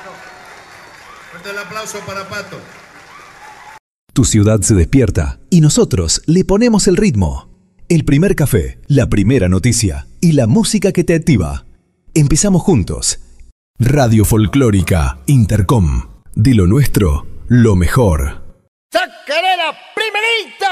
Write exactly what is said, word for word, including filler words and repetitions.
Fuerte el aplauso para Pato. Tu ciudad se despierta y nosotros le ponemos el ritmo. El primer café, la primera noticia y la música que te activa. Empezamos juntos. Radio Folclórica Intercom. De lo nuestro, lo mejor. ¡Chacarera primerita!